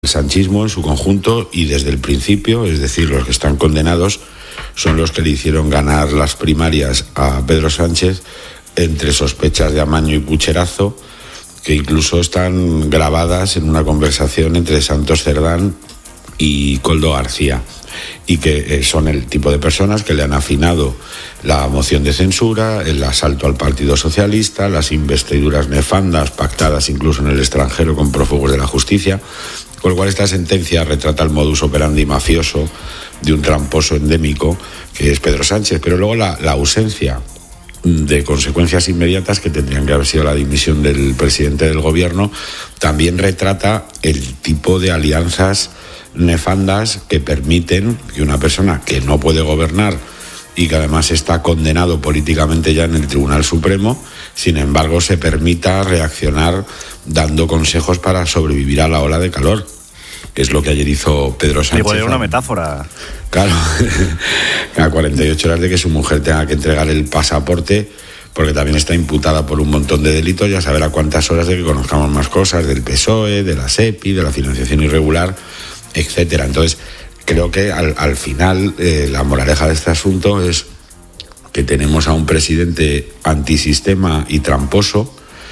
sanchismo en su conjunto y desde el principio, es decir, los que están condenados son los que le hicieron ganar las primarias a Pedro Sánchez entre sospechas de amaño y pucherazo, que incluso están grabadas en una conversación entre Santos Cerdán y Koldo García, y que son el tipo de personas que le han afinado la moción de censura, el asalto al Partido Socialista, las investiduras nefandas pactadas incluso en el extranjero con prófugos de la justicia, con lo cual esta sentencia retrata el modus operandi mafioso de un tramposo endémico que es Pedro Sánchez, pero luego la ausencia de consecuencias inmediatas que tendrían que haber sido la dimisión del presidente del gobierno también retrata el tipo de alianzas nefandas que permiten que una persona que no puede gobernar y que además está condenado políticamente ya en el Tribunal Supremo, sin embargo se permita reaccionar dando consejos para sobrevivir a la ola de calor, que es lo que ayer hizo Pedro Sánchez. Igual era una metáfora. Claro, a 48 horas de que su mujer tenga que entregar el pasaporte, porque también está imputada por un montón de delitos, ya sabrá cuántas horas de que conozcamos más cosas del PSOE, de la SEPI, de la financiación irregular, etcétera. Entonces, creo que al final la moraleja de este asunto es que tenemos a un presidente antisistema y tramposo,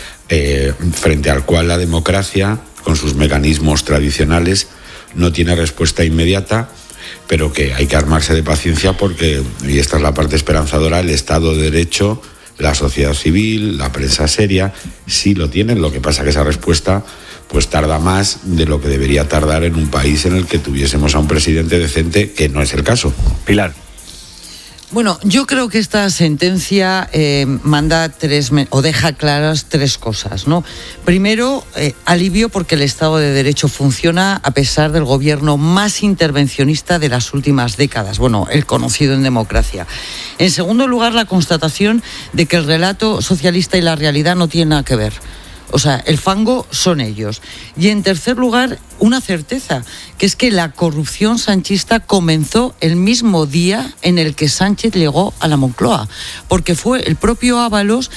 frente al cual la democracia, con sus mecanismos tradicionales, no tiene respuesta inmediata, pero que hay que armarse de paciencia porque, y esta es la parte esperanzadora, el Estado de Derecho, la sociedad civil, la prensa seria, sí lo tienen. Lo que pasa que esa respuesta pues tarda más de lo que debería tardar en un país en el que tuviésemos a un presidente decente, que no es el caso. Pilar. Bueno, yo creo que esta sentencia manda o deja claras tres cosas, ¿no? Primero, alivio porque el Estado de Derecho funciona a pesar del gobierno más intervencionista de las últimas décadas, bueno, el conocido en democracia. En segundo lugar, la constatación de que el relato socialista y la realidad no tienen nada que ver. O sea, el fango son ellos. Y en tercer lugar, una certeza, que es que la corrupción sanchista comenzó el mismo día en el que Sánchez llegó a la Moncloa, porque fue el propio Ábalos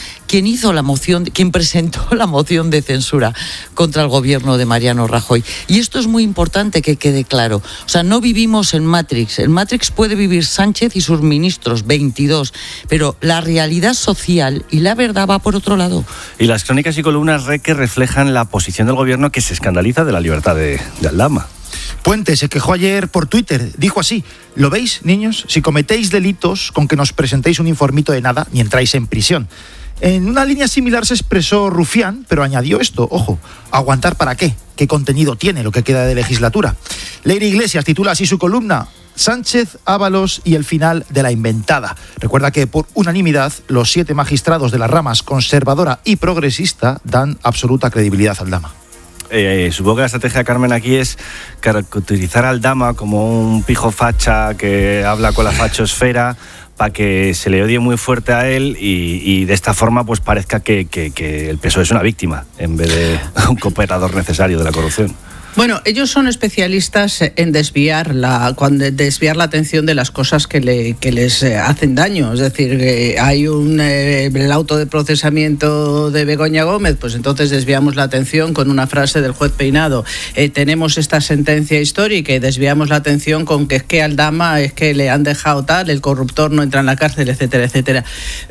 quien presentó la moción de censura contra el gobierno de Mariano Rajoy. Y esto es muy importante que quede claro. O sea, no vivimos en Matrix. En Matrix puede vivir Sánchez y sus ministros, 22, pero la realidad social y la verdad va por otro lado. Y las crónicas y columnas que reflejan la posición del gobierno, que se escandaliza de la libertad de Aldama. Puente se quejó ayer por Twitter, dijo así: ¿lo veis, niños? Si cometéis delitos, con que nos presentéis un informito de nada, ni entráis en prisión. En una línea similar se expresó Rufián, pero añadió esto: ojo, ¿aguantar para qué? ¿Qué contenido tiene lo que queda de legislatura? Leire Iglesias titula así su columna: Sánchez, Ábalos y el final de la inventada. Recuerda que por unanimidad los 7 magistrados de las ramas conservadora y progresista dan absoluta credibilidad a Aldama. Supongo que la estrategia, Carmen, aquí es caracterizar a Aldama como un pijo facha que habla con la fachosfera para que se le odie muy fuerte a él y de esta forma pues parezca que el PSOE es una víctima en vez de un cooperador necesario de la corrupción. Bueno, ellos son especialistas en desviar la atención de las cosas que les hacen daño. Es decir, hay el auto de procesamiento de Begoña Gómez, pues entonces desviamos la atención con una frase del juez Peinado. Tenemos esta sentencia histórica y desviamos la atención con que es que Aldama es que le han dejado tal, el corruptor no entra en la cárcel, etcétera, etcétera.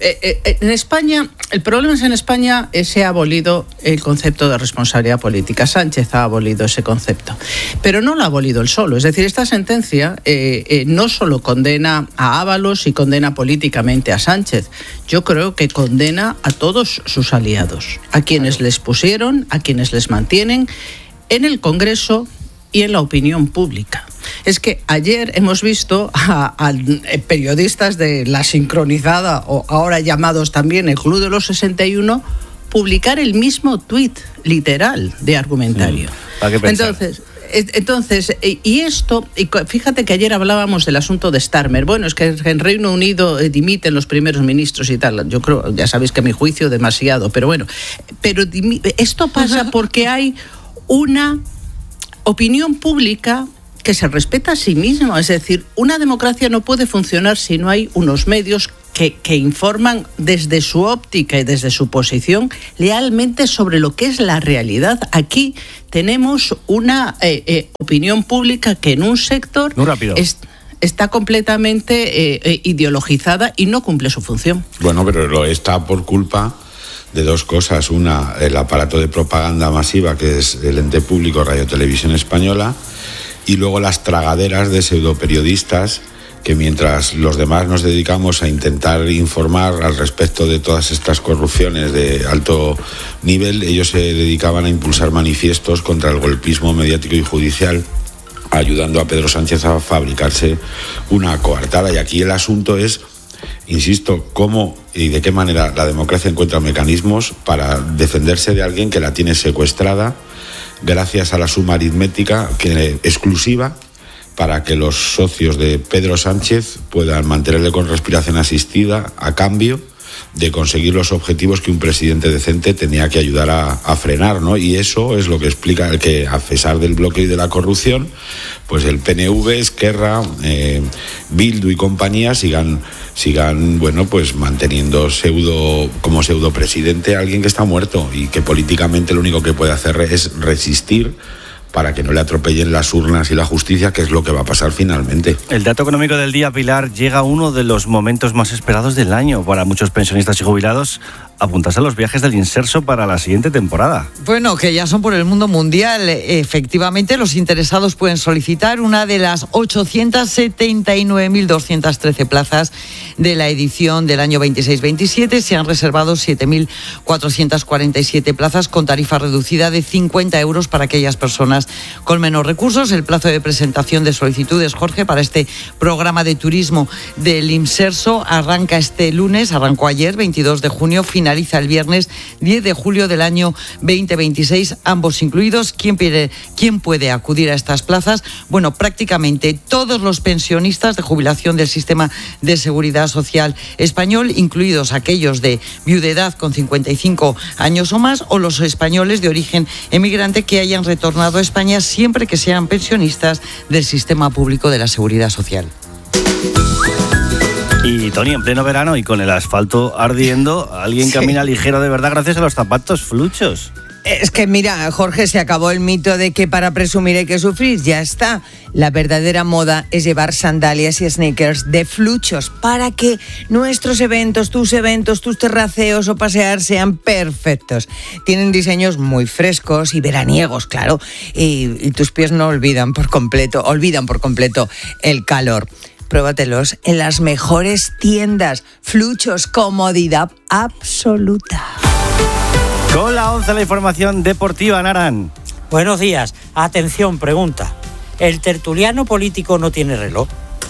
En España, el problema es que en España se ha abolido el concepto de responsabilidad política. Sánchez ha abolido ese concepto, pero no lo ha abolido él solo. Es decir, esta sentencia no solo condena a Ábalos y condena políticamente a Sánchez, yo creo que condena a todos sus aliados, a quienes les pusieron, a quienes les mantienen en el Congreso y en la opinión pública. Es que ayer hemos visto a periodistas de La Sincronizada, o ahora llamados también el Club de los 61, publicar el mismo tuit literal de argumentario. Entonces, y esto, y fíjate que ayer hablábamos del asunto de Starmer. Bueno, es que en Reino Unido dimiten los primeros ministros y tal. Yo creo, ya sabéis que a mi juicio demasiado, pero bueno. Pero esto pasa porque hay una opinión pública que se respeta a sí misma. Es decir, una democracia no puede funcionar si no hay unos medios que informan desde su óptica y desde su posición lealmente sobre lo que es la realidad. Aquí tenemos una opinión pública que en un sector está completamente ideologizada y no cumple su función. Bueno, pero lo está por culpa de dos cosas. Una, el aparato de propaganda masiva, que es el ente público Radio Televisión Española, y luego las tragaderas de pseudoperiodistas que, mientras los demás nos dedicamos a intentar informar al respecto de todas estas corrupciones de alto nivel, ellos se dedicaban a impulsar manifiestos contra el golpismo mediático y judicial, ayudando a Pedro Sánchez a fabricarse una coartada. Y aquí el asunto es, insisto, cómo y de qué manera la democracia encuentra mecanismos para defenderse de alguien que la tiene secuestrada gracias a la suma aritmética exclusiva para que los socios de Pedro Sánchez puedan mantenerle con respiración asistida a cambio de conseguir los objetivos que un presidente decente tenía que ayudar a frenar, ¿no? Y eso es lo que explica que, a pesar del bloqueo y de la corrupción, pues el PNV, Esquerra, Bildu y compañía sigan bueno, pues manteniendo como pseudo presidente a alguien que está muerto y que políticamente lo único que puede hacer es resistir para que no le atropellen las urnas y la justicia, que es lo que va a pasar finalmente. El dato económico del día, Pilar, llega a uno de los momentos más esperados del año para muchos pensionistas y jubilados. Apuntarse a los viajes del Inserso para la siguiente temporada. Bueno, que ya son por el mundo mundial. Efectivamente, los interesados pueden solicitar una de las 879.213 plazas de la edición del año 26-27. Se han reservado 7.447 plazas con tarifa reducida de 50 euros para aquellas personas con menos recursos. El plazo de presentación de solicitudes, Jorge, para este programa de turismo del Inserso arrancó ayer, 22 de junio, finaliza el viernes 10 de julio del año 2026, ambos incluidos. ¿Quién puede acudir a estas plazas? Bueno, prácticamente todos los pensionistas de jubilación del sistema de seguridad social español, incluidos aquellos de viudedad con 55 años o más, o los españoles de origen emigrante que hayan retornado a España, siempre que sean pensionistas del sistema público de la seguridad social. Y Tony, en pleno verano y con el asfalto ardiendo, alguien camina ligero de verdad gracias a los zapatos fluchos. Es que mira, Jorge, se acabó el mito de que para presumir hay que sufrir, ya está. La verdadera moda es llevar sandalias y sneakers de fluchos para que nuestros eventos, tus terraceos o pasear sean perfectos. Tienen diseños muy frescos y veraniegos, claro, y tus pies no olvidan por completo el calor. Pruébatelos en las mejores tiendas. Fluchos, comodidad absoluta. Con la 11, la información deportiva, Naran. Buenos días. Atención, pregunta. ¿El tertuliano político no tiene reloj?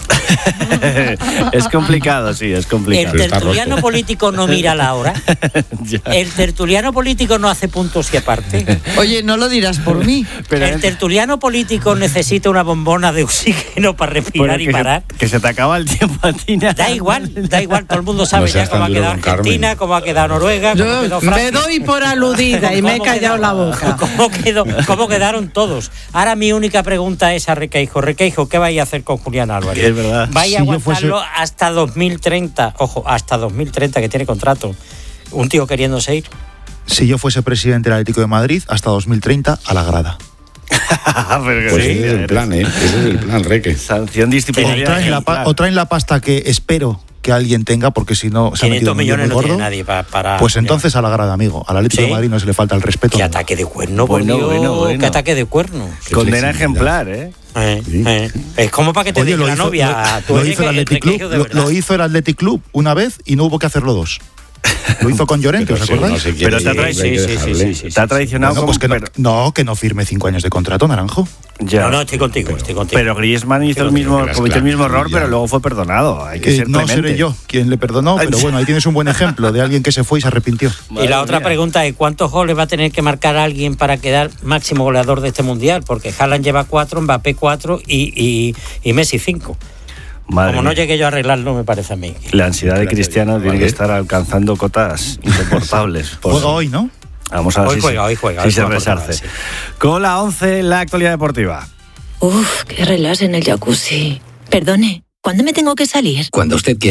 Es complicado, sí, es complicado. ¿El tertuliano político no mira la hora? ¿El tertuliano político no hace puntos y aparte? Oye, no lo dirás por mí. Pero ¿el tertuliano político necesita una bombona de oxígeno para respirar y parar? Que se te acaba el tiempo a ti. Da igual, todo el mundo sabe ya cómo ha quedado Argentina, cómo ha quedado Noruega, cómo quedó Francia. Me doy por aludida y me he callado la boca. ¿Cómo quedaron todos? Ahora mi única pregunta es a Requeijo. Requeijo, ¿qué vais a hacer con Julián Álvarez? Es verdad. Vaya a aguantarlo hasta 2030. Ojo, hasta 2030, que tiene contrato. Un tío queriéndose ir. Si yo fuese presidente del Atlético de Madrid, hasta 2030 a la grada. Pues ese es el plan, Ese es el plan, Reque. Sanción disciplinaria. O traen la pasta que espero que alguien tenga, porque si no se ha metido 500 millones muy no gordo, tiene nadie para... Pues entonces a la grada, amigo. Al Atlético de Madrid no se le falta el respeto. Qué ataque de cuerno, bueno. Qué ataque de cuerno. Condena ejemplar, Es como para que te diga la novia. Lo hizo el Athletic Club una vez y no hubo que hacerlo dos. Lo hizo con Llorente, ¿os acordáis? Pero te ha traicionado. Que no firme 5 años de contrato, Naranjo. Ya. No, estoy contigo. Pero Griezmann cometió el mismo error, pero luego fue perdonado. Hay que ser clemente. No seré yo quien le perdonó, pero bueno, ahí tienes un buen ejemplo de alguien que se fue y se arrepintió. Y la otra pregunta es, ¿cuántos goles va a tener que marcar alguien para quedar máximo goleador de este Mundial? Porque Haaland lleva 4, Mbappé 4 y Messi 5. Como no llegué yo a arreglarlo, me parece a mí. La ansiedad de Cristiano tiene que estar alcanzando cotas insoportables. Juega hoy, ¿no? Vamos a ver hoy juega. Si se resarce. Sí. Con la 11, la actualidad deportiva. Uf, qué relax en el jacuzzi. Perdone, ¿cuándo me tengo que salir? Cuando usted quiera.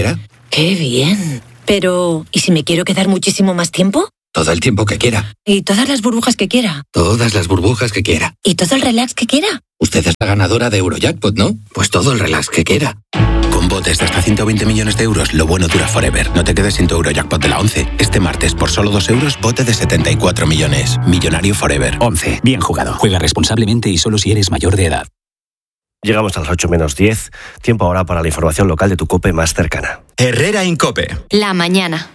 ¡Qué bien! Pero, ¿y si me quiero quedar muchísimo más tiempo? Todo el tiempo que quiera. ¿Y todas las burbujas que quiera? Todas las burbujas que quiera. ¿Y todo el relax que quiera? Usted es la ganadora de Eurojackpot, ¿no? Pues todo el relax que quiera. Con botes de hasta 120 millones de euros, lo bueno dura forever. No te quedes sin tu Eurojackpot de la 11. Este martes, por solo 2 euros, bote de 74 millones. Millonario forever. 11. Bien jugado. Juega responsablemente y solo si eres mayor de edad. Llegamos a las 8:10. Tiempo ahora para la información local de tu COPE más cercana. Herrera Incope. La mañana.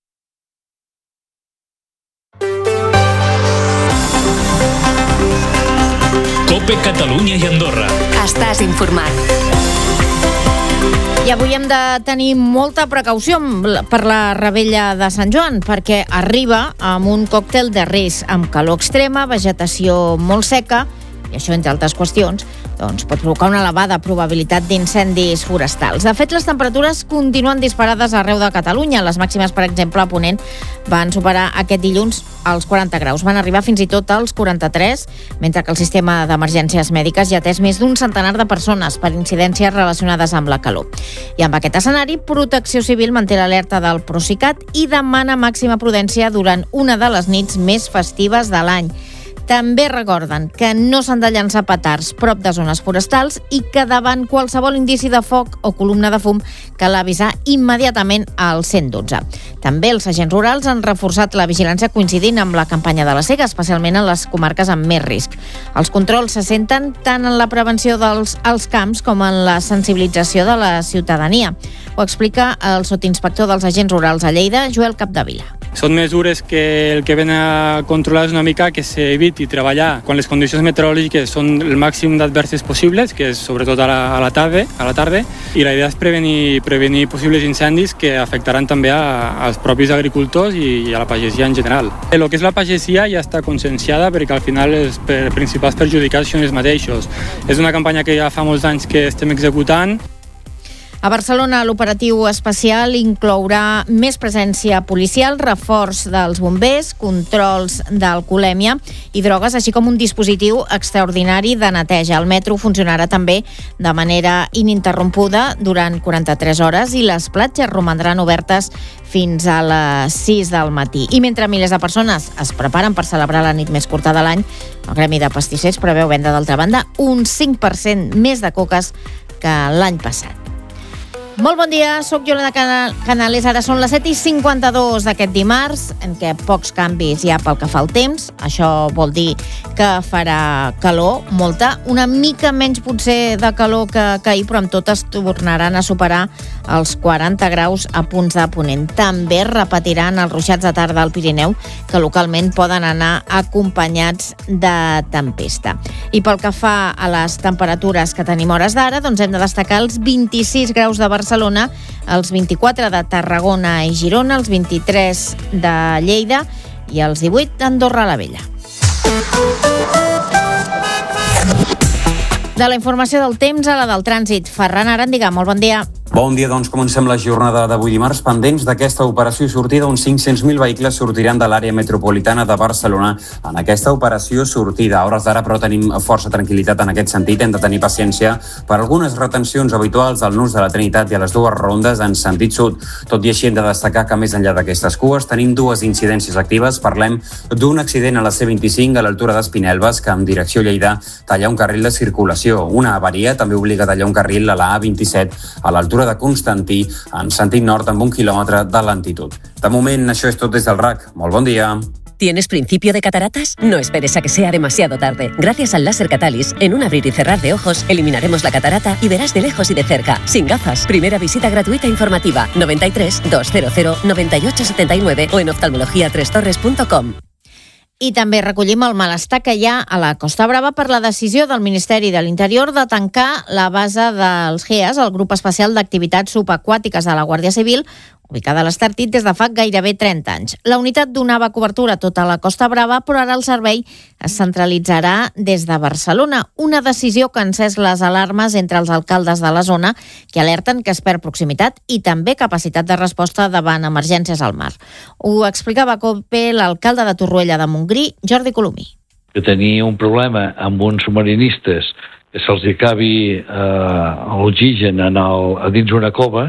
COPE Catalunya i Andorra. Estàs informat. I avui hem de tenir molta precaució per la Rebella de Sant Joan, perquè arriba amb un còctel de risc, amb calor extrema, vegetació molt seca, i això, entre altres qüestions, doncs pot provocar una elevada probabilitat d'incendis forestals. De fet, les temperatures continuen disparades arreu de Catalunya. Les màximes, per exemple, a Ponent van superar aquest dilluns els 40 graus. Van arribar fins i tot als 43, mentre que el sistema d'emergències mèdiques ja ha atès més d'un centenar de persones per incidències relacionades amb la calor. I amb aquest escenari, Protecció Civil manté l'alerta del Procicat i demana màxima prudència durant una de les nits més festives de l'any. També recorden que no s'han de llançar petards prop de zones forestals i que davant qualsevol indici de foc o columna de fum cal avisar immediatament al 112. També els agents rurals han reforçat la vigilància coincidint amb la campanya de la sega, especialment en les comarques amb més risc. Els controls se centren tant en la prevenció als camps com en la sensibilització de la ciutadania. Ho explica el sotinspector dels agents rurals a Lleida, Joel Capdevila. Són mesures que el que ven a controlar és una mica que s'eviti treballar quan les condicions meteorològiques són el màxim d'adverses possibles, que és sobretot a la tarda, i la idea és prevenir possibles incendis que afectaran també als propis agricultors i a la pagesia en general. El que és la pagesia ja està conscienciada perquè al final els principals perjudicats són els mateixos. És una campanya que ja fa molts anys que estem executant. A Barcelona, l'operatiu especial inclourà més presència policial, reforç dels bombers, controls d'alcoholèmia i drogues, així com un dispositiu extraordinari de neteja. El metro funcionarà també de manera ininterrompuda durant 43 hores i les platges romandran obertes fins a les 6 del matí. I mentre milers de persones es preparen per celebrar la nit més curta de l'any, el Gremi de Pastissers preveu vendre, d'altra banda, un 5% més de coques que l'any passat. Molt bon dia, soc Yolanda Canales. Ara són les 7:52 d'aquest dimarts, en què pocs canvis hi ha pel que fa al temps. Això vol dir que farà calor, molta, una mica menys potser de calor que ahir, però amb totes tornaran a superar els 40 graus a punts de Ponent. També repetiran els ruixats de tarda al Pirineu, que localment poden anar acompanyats de tempesta. I pel que fa a les temperatures que tenim hores d'ara, doncs hem de destacar els 26 graus de Barcelona, els 24 de Tarragona i Girona, els 23 de Lleida i els 18 d'Andorra la Vella. De la informació del temps a la del trànsit, Ferran Arandiga, molt bon dia. Bon dia, doncs comencem la jornada d'avui dimarts pendents d'aquesta operació sortida. Uns 500.000 vehicles sortiran de l'àrea metropolitana de Barcelona en aquesta operació sortida. A hores d'ara, però, tenim força tranquil·litat en aquest sentit. Hem de tenir paciència per algunes retencions habituals al nus de la Trinitat i a les dues rondes en sentit sud. Tot i així, hem de destacar que més enllà d'aquestes cues tenim dues incidències actives. Parlem d'un accident a la C25 a l'altura d'Espinelves que en direcció Lleida talla un carril de circulació. Una avaria també obliga a tallar un carril a la A27 a l'altura de Constantí en sentit nord amb 1 quilòmetre de lentitud. De moment, això és tot des del RAC. Molt bon dia. ¿Tienes principio de cataratas? No esperes a que sea demasiado tarde. Gracias al láser Catalyst, en un abrir y cerrar de ojos, eliminaremos la catarata y verás de lejos y de cerca, sin gafas. Primera visita gratuita informativa, 93 200 98 79 o en oftalmologia3torres.com. I també recollim el malestar que hi ha a la Costa Brava per la decisió del Ministeri de l'Interior de tancar la base dels GEAS, el Grup Especial d'Activitats Subaquàtiques de la Guàrdia Civil, ubicada a l'Estartit des de fa gairebé 30 anys. La unitat donava cobertura a tota la Costa Brava, però ara el servei es centralitzarà des de Barcelona. Una decisió que ha encès les alarmes entre els alcaldes de la zona, que alerten que es perd proximitat i també capacitat de resposta davant emergències al mar. Ho explicava a COPE l'alcalde de Torroella de Montgrí, Jordi Colomí. Que tenia un problema amb uns submarinistes que se'ls acabi l'oxigen a dins una cova,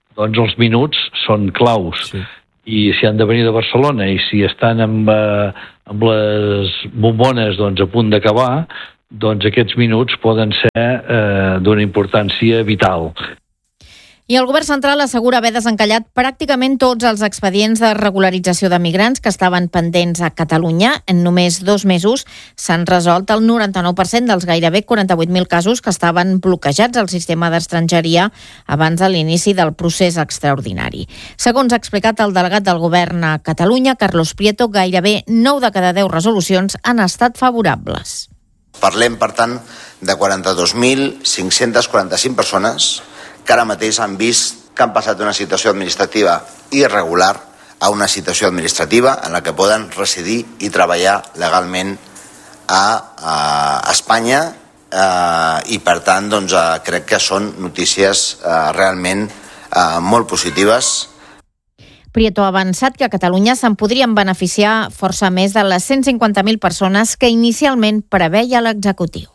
doncs els minuts són claus. Sí. I si han de venir de Barcelona i si estan amb les bombones doncs, a punt d'acabar, doncs aquests minuts poden ser d'una importància vital. I el govern central assegura haver desencallat pràcticament tots els expedients de regularització de migrants que estaven pendents a Catalunya. En només 2 mesos s'han resolt el 99% dels gairebé 48.000 casos que estaven bloquejats al sistema d'estrangeria abans de l'inici del procés extraordinari. Segons ha explicat el delegat del govern a Catalunya, Carlos Prieto, gairebé 9 de cada 10 resolucions han estat favorables. Parlem, per tant, de 42.545 persones que ara mateix han vist que han passat d'una situació administrativa irregular a una situació administrativa en la que poden residir i treballar legalment a Espanya i per tant doncs, crec que són notícies realment molt positives. Prieto ha avançat que a Catalunya se'n podrien beneficiar força més de les 150.000 persones que inicialment preveia l'executiu.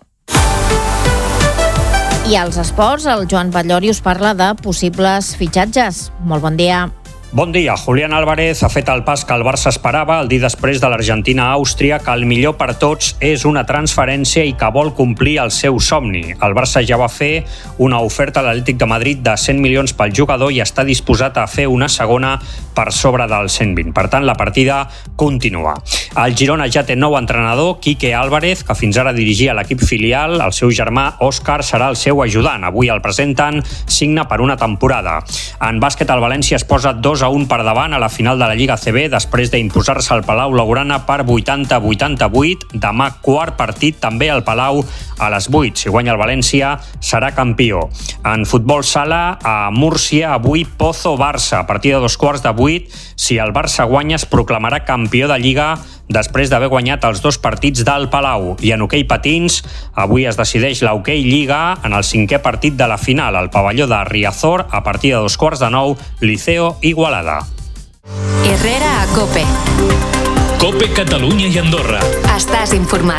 I als esports, el Joan Batllori us parla de possibles fitxatges. Molt bon dia. Bon dia. Julián Álvarez ha fet el pas que el Barça esperava el dia després de l'Argentina a Àustria, que el millor per tots és una transferència i que vol complir el seu somni. El Barça ja va fer una oferta a l'Atlètic de Madrid de 100 milions pel jugador i està disposat a fer una segona per sobre del 120. Per tant, la partida continua. El Girona ja té nou entrenador, Quique Álvarez, que fins ara dirigia l'equip filial. El seu germà Òscar serà el seu ajudant. Avui el presenten, signa per una temporada. En bàsquet, el València es posa 2-1 per davant a la final de la Lliga CB després d'imposar-se al Palau Blaugrana per 80-88. Demà quart partit també al Palau a les 8. Si guanya el València, serà campió. En futbol sala, a Múrcia, avui Pozo-Barça. A partir de 7:15, si el Barça guanya, es proclamarà campió de Lliga després d'haver guanyat els 2 partits del Palau. I en hoquei patins, avui es decideix la Hoquei Lliga en el 5è partit de la final, al pavelló de Riazor, a partir de 8:45, Liceo Igualada. Herrera a COPE. COPE Catalunya i Andorra. Estàs informat.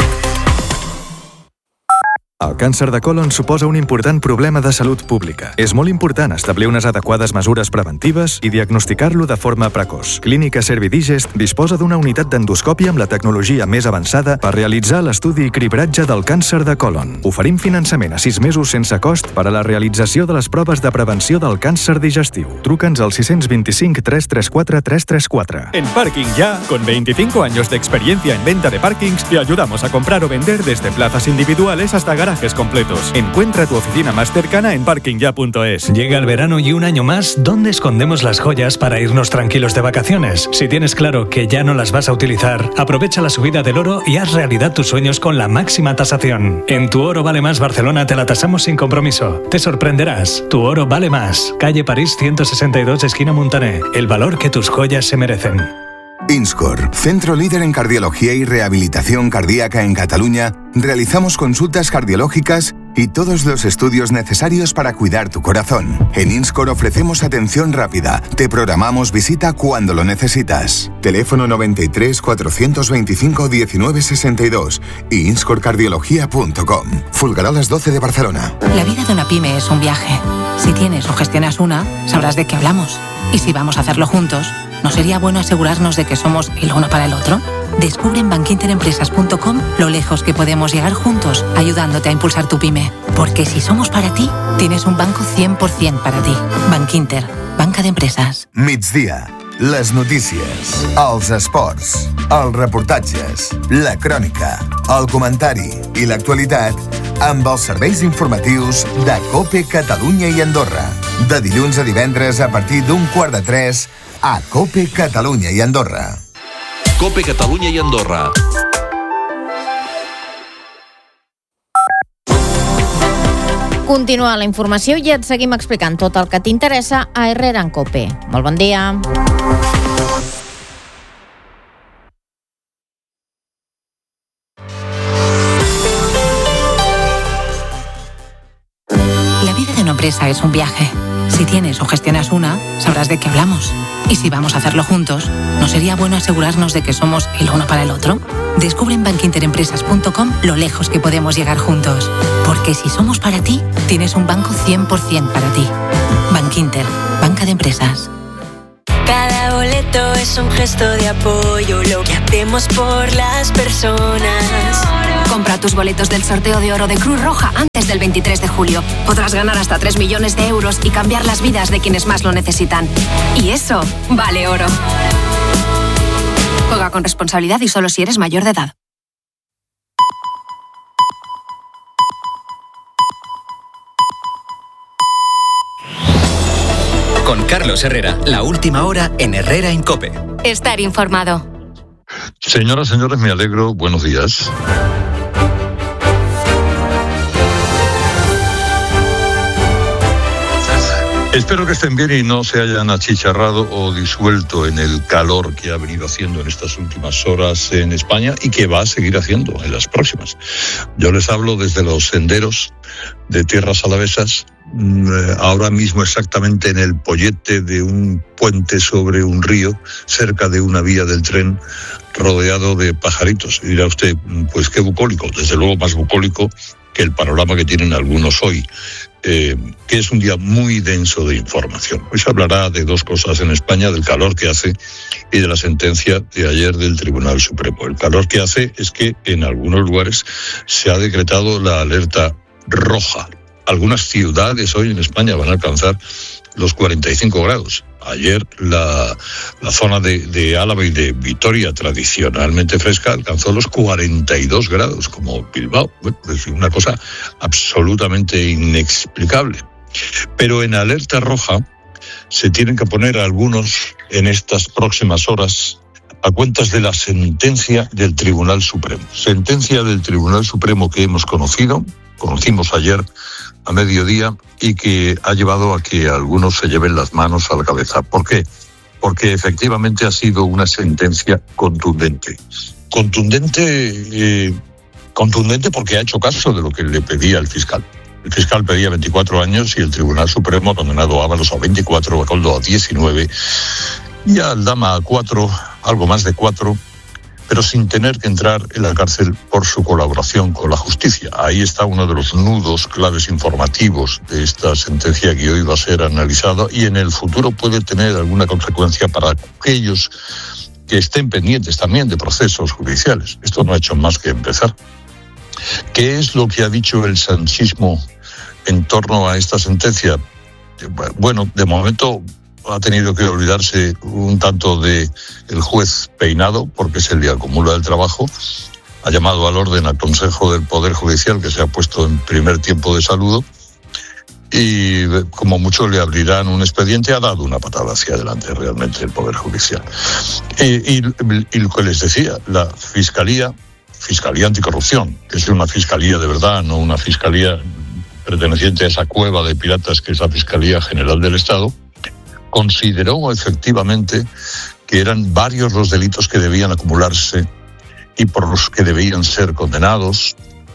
El càncer de còlon suposa un important problema de salut pública. És molt important establir unes adequades mesures preventives i diagnosticar-lo de forma precoç. Clínica Servidigest disposa d'una unitat d'endoscòpia amb la tecnologia més avançada per realitzar l'estudi i cribratge del càncer de còlon. Oferim finançament a 6 mesos sense cost per a la realització de les proves de prevenció del càncer digestiu. Truca'ns al 625 334 334. En Parking Ya, con 25 años de experiencia en venta de parkings, te ayudamos a comprar o vender desde plazas individuales hasta garajes completos. Encuentra tu oficina más cercana en parkingya.es. Llega el verano y un año más, ¿dónde escondemos las joyas para irnos tranquilos de vacaciones? Si tienes claro que ya no las vas a utilizar, aprovecha la subida del oro y haz realidad tus sueños con la máxima tasación. En Tu Oro Vale Más Barcelona te la tasamos sin compromiso. Te sorprenderás. Tu Oro Vale Más. Calle París 162, esquina Montaner. El valor que tus joyas se merecen. Inscor, centro líder en cardiología y rehabilitación cardíaca en Cataluña, realizamos consultas cardiológicas y todos los estudios necesarios para cuidar tu corazón. En Inscor ofrecemos atención rápida, te programamos visita cuando lo necesitas. Teléfono 93 425 1962 y inscorcardiología.com. Fulgarolas 12 de Barcelona. La vida de una pyme es un viaje. Si tienes o gestionas una, sabrás de qué hablamos. Y si vamos a hacerlo juntos, ¿no sería bueno asegurarnos de que somos el uno para el otro? Descubre en bankinterempresas.com lo lejos que podemos llegar juntos, ayudándote a impulsar tu pyme. Porque si somos para ti, tienes un banco 100% para ti. Bankinter, banca d'empreses. Migdia, les notícies, els esports, els reportatges, la crònica, el comentari i l'actualitat amb els serveis informatius de COPE Catalunya i Andorra. De dilluns a divendres a partir d'14:15 a COPE Catalunya i Andorra. COPE Catalunya i Andorra. Continua la informació i et seguim explicant tot el que t'interessa a Herrera en COPE. Molt bon dia. La vida de una empresa es un viaje. Si Si tienes o gestionas una, sabrás de qué hablamos. Y si vamos a hacerlo juntos, ¿no sería bueno asegurarnos de que somos el uno para el otro? Descubre en bankinterempresas.com lo lejos que podemos llegar juntos. Porque si somos para ti, tienes un banco 100% para ti. Bankinter, banca de empresas. Cada boleto es un gesto de apoyo, lo que hacemos por las personas. Compra tus boletos del sorteo de oro de Cruz Roja antes del 23 de julio. Podrás ganar hasta 3 millones de euros y cambiar las vidas de quienes más lo necesitan. Y eso vale oro. Juega con responsabilidad y solo si eres mayor de edad. Con Carlos Herrera, la última hora en Herrera en COPE. Estar informado. Señoras, señores, me alegro. Buenos días. Espero que estén bien y no se hayan achicharrado o disuelto en el calor que ha venido haciendo en estas últimas horas en España y que va a seguir haciendo en las próximas. Yo les hablo desde los senderos de tierras alavesas, ahora mismo exactamente en el pollete de un puente sobre un río, cerca de una vía del tren, rodeado de pajaritos. Y dirá usted, pues qué bucólico, desde luego más bucólico que el panorama que tienen algunos hoy, que es un día muy denso de información. Hoy se hablará de dos cosas en España, del calor que hace y de la sentencia de ayer del Tribunal Supremo. El calor que hace es que en algunos lugares se ha decretado la alerta roja. Algunas ciudades hoy en España van a alcanzar los 45 grados. Ayer la zona de Álava y de Vitoria, tradicionalmente fresca, alcanzó los 42 grados, como Bilbao. Bueno, es una cosa absolutamente inexplicable. Pero en alerta roja se tienen que poner algunos en estas próximas horas a cuentas de la sentencia del Tribunal Supremo. Sentencia del Tribunal Supremo que conocimos ayer a mediodía y que ha llevado a que algunos se lleven las manos a la cabeza. ¿Por qué? Porque efectivamente ha sido una sentencia contundente. Contundente porque ha hecho caso de lo que le pedía el fiscal. El fiscal pedía 24 años y el Tribunal Supremo ha condenado a Ábalos a 24, a Coldo a 19 y a Aldama a 4, algo más de 4, pero sin tener que entrar en la cárcel por su colaboración con la justicia. Ahí está uno de los nudos claves informativos de esta sentencia que hoy va a ser analizada y en el futuro puede tener alguna consecuencia para aquellos que estén pendientes también de procesos judiciales. Esto no ha hecho más que empezar. ¿Qué es lo que ha dicho el sanchismo en torno a esta sentencia? Bueno, de momento ha tenido que olvidarse un tanto de el juez Peinado, porque se le acumula el trabajo. Ha llamado al orden al Consejo del Poder Judicial, que se ha puesto en primer tiempo de saludo, y como mucho le abrirán un expediente. Ha dado una patada hacia adelante realmente el Poder Judicial. Y lo que les decía, la Fiscalía Anticorrupción, que es una fiscalía de verdad, no una fiscalía perteneciente a esa cueva de piratas que es la Fiscalía General del Estado, consideró efectivamente que eran varios los delitos que debían acumularse y por los que debían ser condenados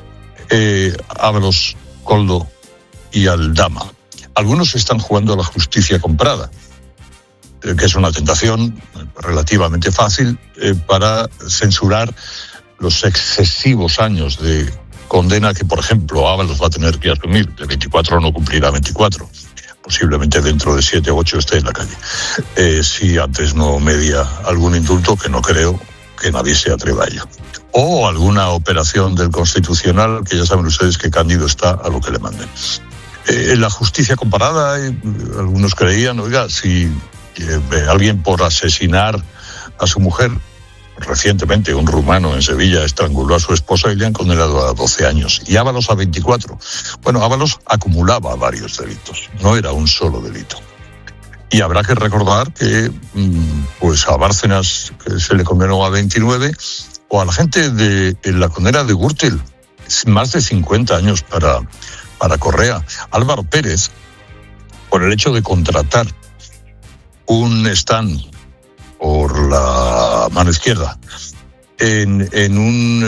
Ábalos, Coldo y Aldama. Algunos están jugando a la justicia comprada, que es una tentación relativamente fácil para censurar los excesivos años de condena que, por ejemplo, Ábalos va a tener que asumir. De 24 no cumplirá 24. Posiblemente dentro de 7 o 8 esté en la calle. Si antes no media algún indulto, que no creo que nadie se atreva a ello. O alguna operación del Constitucional, que ya saben ustedes que Cándido está a lo que le manden. En la justicia comparada, algunos creían, oiga, si alguien por asesinar a su mujer, recientemente un rumano en Sevilla estranguló a su esposa y le han condenado a 12 años. Y Ábalos a 24. Bueno, Ábalos acumulaba varios delitos, no era un solo delito. Y habrá que recordar que pues a Bárcenas, que se le condenó a 29, o a la gente de la condena de Gürtel, más de 50 años para Correa. Álvaro Pérez, por el hecho de contratar un stand por la mano izquierda en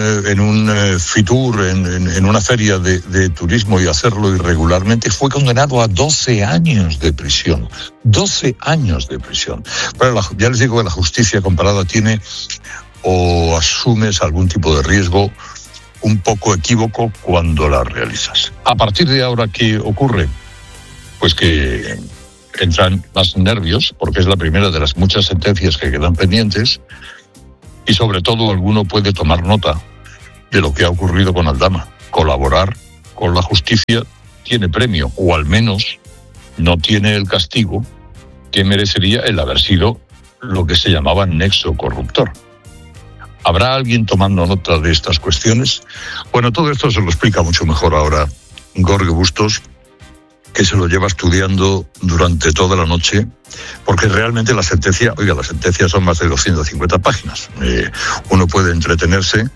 un Fitur, en una feria de turismo y hacerlo irregularmente, fue condenado a 12 años de prisión. 12 años de prisión. Pero ya les digo que la justicia comparada tiene o asumes algún tipo de riesgo un poco equívoco cuando la realizas. A partir de ahora, ¿qué ocurre? Pues que entran más nervios, porque es la primera de las muchas sentencias que quedan pendientes, y sobre todo alguno puede tomar nota de lo que ha ocurrido con Aldama. Colaborar con la justicia tiene premio, o al menos no tiene el castigo que merecería el haber sido lo que se llamaba nexo corruptor. ¿Habrá alguien tomando nota de estas cuestiones? Bueno, todo esto se lo explica mucho mejor ahora Jorge Bustos, que se lo lleva estudiando durante toda la noche, porque realmente las sentencias son más de 250 páginas. Uno puede entretenerse.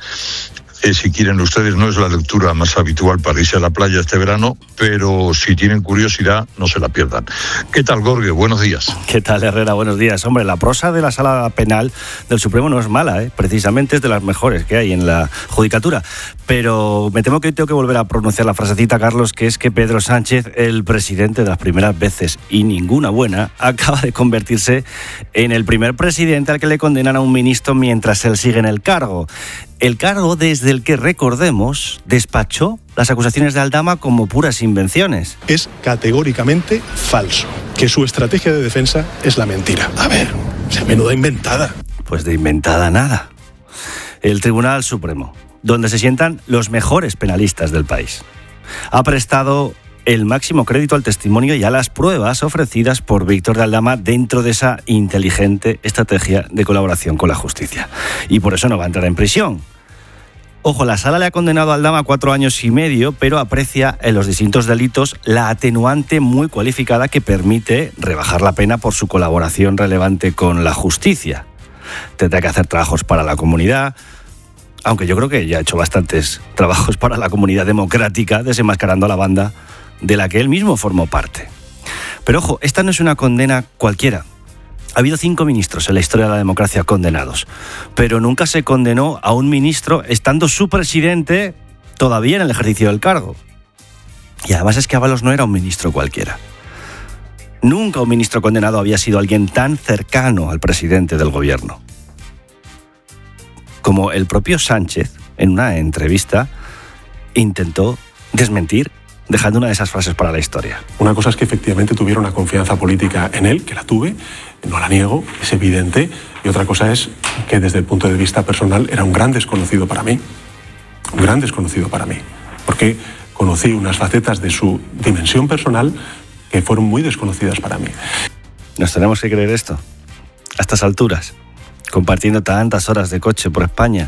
Si quieren ustedes, no es la lectura más habitual para irse a la playa este verano, pero si tienen curiosidad, no se la pierdan. ¿Qué tal, Jorge? Buenos días. ¿Qué tal, Herrera? Buenos días. Hombre, la prosa de la Sala Penal del Supremo no es mala, precisamente es de las mejores que hay en la judicatura. Pero me temo que hoy tengo que volver a pronunciar la frasecita, Carlos, que es que Pedro Sánchez, el presidente de las primeras veces y ninguna buena, acaba de convertirse en el primer presidente al que le condenan a un ministro mientras él sigue en el cargo. El cargo desde el que, recordemos, despachó las acusaciones de Aldama como puras invenciones. Es categóricamente falso, que su estrategia de defensa es la mentira. A ver, se menuda inventada. Pues de inventada nada. El Tribunal Supremo, donde se sientan los mejores penalistas del país, ha prestado el máximo crédito al testimonio y a las pruebas ofrecidas por Víctor de Aldama dentro de esa inteligente estrategia de colaboración con la justicia. Y por eso no va a entrar en prisión. Ojo, la Sala le ha condenado a Aldama a 4 años y medio, pero aprecia en los distintos delitos la atenuante muy cualificada que permite rebajar la pena por su colaboración relevante con la justicia. Tendrá que hacer trabajos para la comunidad, aunque yo creo que ya ha hecho bastantes trabajos para la comunidad democrática, desenmascarando a la banda de la que él mismo formó parte. Pero ojo, esta no es una condena cualquiera. Ha habido 5 ministros en la historia de la democracia condenados, pero nunca se condenó a un ministro estando su presidente todavía en el ejercicio del cargo. Y además es que Ábalos no era un ministro cualquiera. Nunca un ministro condenado había sido alguien tan cercano al presidente del gobierno. Como el propio Sánchez, en una entrevista, intentó desmentir, dejando una de esas frases para la historia. Una cosa es que efectivamente tuviera una confianza política en él, que la tuve, no la niego, es evidente, y otra cosa es que desde el punto de vista personal era un gran desconocido para mí, porque conocí unas facetas de su dimensión personal que fueron muy desconocidas para mí. ¿Nos tenemos que creer esto? A estas alturas, compartiendo tantas horas de coche por España.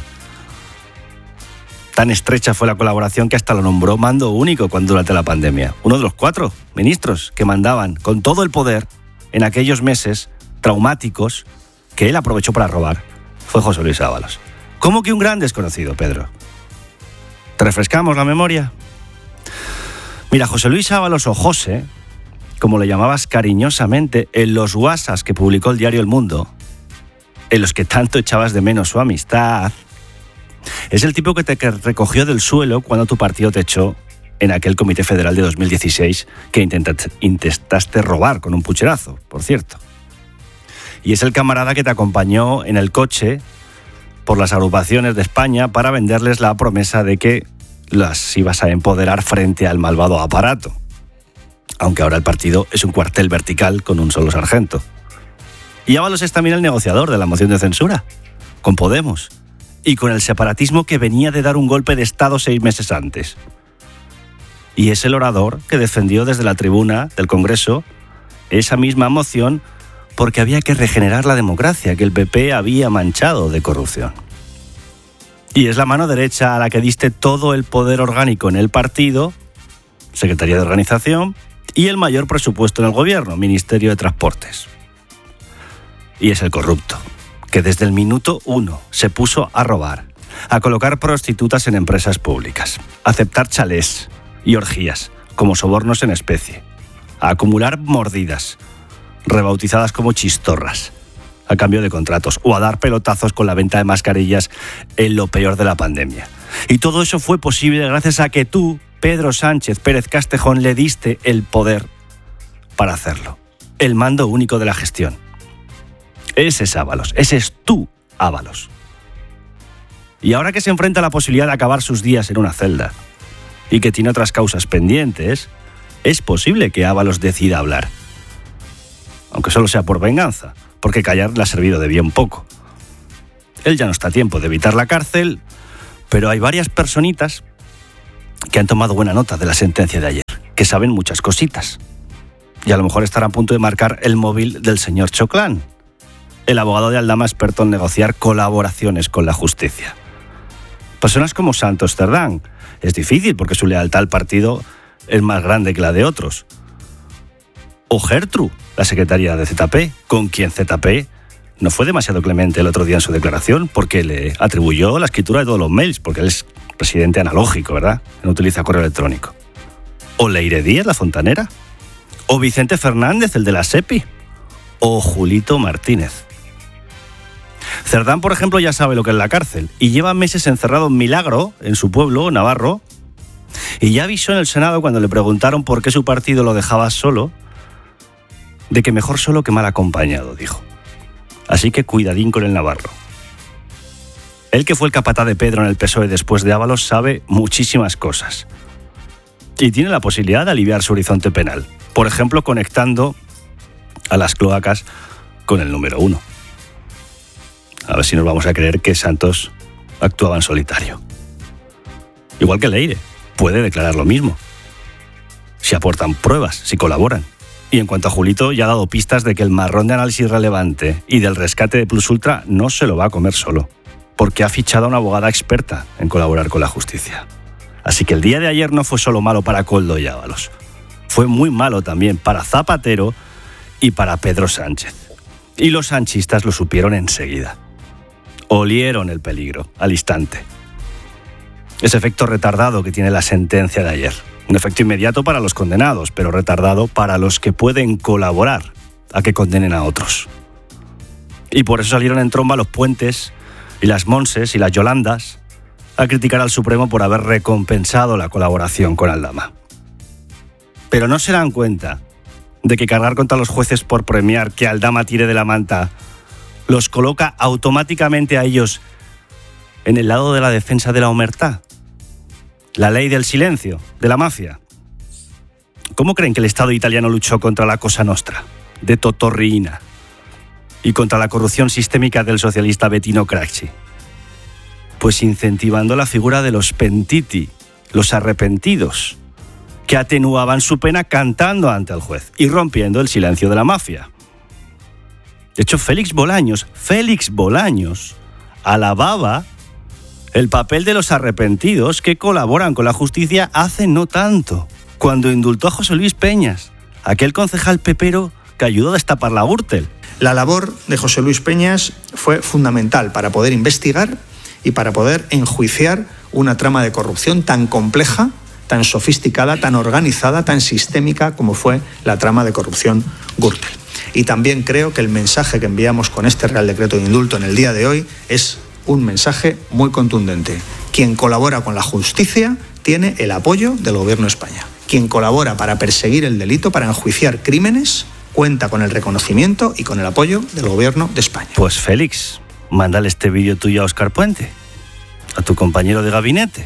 Tan estrecha fue la colaboración que hasta lo nombró mando único durante la pandemia. Uno de los 4 ministros que mandaban con todo el poder en aquellos meses traumáticos que él aprovechó para robar fue José Luis Ábalos. ¿Cómo que un gran desconocido, Pedro? ¿Te refrescamos la memoria? Mira, José Luis Ábalos, o José, como le llamabas cariñosamente en los WhatsApps que publicó el diario El Mundo, en los que tanto echabas de menos su amistad, es el tipo que te recogió del suelo cuando tu partido te echó en aquel Comité Federal de 2016 que intentaste robar con un pucherazo, por cierto. Y es el camarada que te acompañó en el coche por las agrupaciones de España para venderles la promesa de que las ibas a empoderar frente al malvado aparato. Aunque ahora el partido es un cuartel vertical con un solo sargento. Y Ábalos es también el negociador de la moción de censura, con Podemos, y con el separatismo que venía de dar un golpe de Estado 6 meses antes. Y es el orador que defendió desde la tribuna del Congreso esa misma moción porque había que regenerar la democracia que el PP había manchado de corrupción. Y es la mano derecha a la que diste todo el poder orgánico en el partido, Secretaría de Organización, y el mayor presupuesto en el gobierno, Ministerio de Transportes. Y es el corrupto, que desde el minuto 1 se puso a robar, a colocar prostitutas en empresas públicas, a aceptar chalés y orgías como sobornos en especie, a acumular mordidas, rebautizadas como chistorras, a cambio de contratos, o a dar pelotazos con la venta de mascarillas en lo peor de la pandemia. Y todo eso fue posible gracias a que tú, Pedro Sánchez Pérez Castejón, le diste el poder para hacerlo. El mando único de la gestión. Ese es Ábalos, ese es tú, Ábalos. Y ahora que se enfrenta a la posibilidad de acabar sus días en una celda y que tiene otras causas pendientes, es posible que Ábalos decida hablar. Aunque solo sea por venganza, porque callar le ha servido de bien poco. Él ya no está a tiempo de evitar la cárcel, pero hay varias personitas que han tomado buena nota de la sentencia de ayer, que saben muchas cositas. Y a lo mejor estarán a punto de marcar el móvil del señor Choclán, el abogado de Aldama experto en negociar colaboraciones con la justicia. Personas como Santos Cerdán. Es difícil porque su lealtad al partido es más grande que la de otros. O Gertrude, la secretaria de ZP, con quien ZP no fue demasiado clemente el otro día en su declaración porque le atribuyó la escritura de todos los mails, porque él es presidente analógico, ¿verdad? No utiliza correo electrónico. O Leire Díaz, la fontanera. O Vicente Fernández, el de la SEPI. O Julito Martínez. Cerdán, por ejemplo, ya sabe lo que es la cárcel y lleva meses encerrado en Milagro, en su pueblo, Navarro, y ya avisó en el Senado cuando le preguntaron por qué su partido lo dejaba solo, de que mejor solo que mal acompañado, dijo. Así que cuidadín con el Navarro. Él, que fue el capataz de Pedro en el PSOE después de Ábalos, sabe muchísimas cosas. Y tiene la posibilidad de aliviar su horizonte penal. Por ejemplo, conectando a las cloacas con el número 1. A ver si nos vamos a creer que Santos actuaba en solitario. Igual que Leire, puede declarar lo mismo. Si aportan pruebas, si colaboran. Y en cuanto a Julito, ya ha dado pistas de que el marrón de análisis relevante y del rescate de Plus Ultra no se lo va a comer solo, porque ha fichado a una abogada experta en colaborar con la justicia. Así que el día de ayer no fue solo malo para Koldo y Ábalos. Fue muy malo también para Zapatero y para Pedro Sánchez. Y los sanchistas lo supieron enseguida. Olieron el peligro al instante. Ese efecto retardado que tiene la sentencia de ayer. Un efecto inmediato para los condenados, pero retardado para los que pueden colaborar a que condenen a otros. Y por eso salieron en tromba los Puentes y las Monses y las Yolandas a criticar al Supremo por haber recompensado la colaboración con Aldama. Pero no se dan cuenta de que cargar contra los jueces por premiar que Aldama tire de la manta los coloca automáticamente a ellos en el lado de la defensa de la omertá. La ley del silencio, de la mafia. ¿Cómo creen que el Estado italiano luchó contra la Cosa Nostra, de Totò Riina, y contra la corrupción sistémica del socialista Bettino Craxi? Pues incentivando la figura de los pentiti, los arrepentidos, que atenuaban su pena cantando ante el juez y rompiendo el silencio de la mafia. De hecho, Félix Bolaños alababa el papel de los arrepentidos que colaboran con la justicia hace no tanto, cuando indultó a José Luis Peñas, aquel concejal pepero que ayudó a destapar la Gürtel. La labor de José Luis Peñas fue fundamental para poder investigar y para poder enjuiciar una trama de corrupción tan compleja, tan sofisticada, tan organizada, tan sistémica como fue la trama de corrupción Gürtel. Y también creo que el mensaje que enviamos con este Real Decreto de Indulto en el día de hoy es un mensaje muy contundente. Quien colabora con la justicia tiene el apoyo del Gobierno de España. Quien colabora para perseguir el delito, para enjuiciar crímenes, cuenta con el reconocimiento y con el apoyo del Gobierno de España. Pues Félix, mándale este vídeo tuyo a Óscar Puente, a tu compañero de gabinete.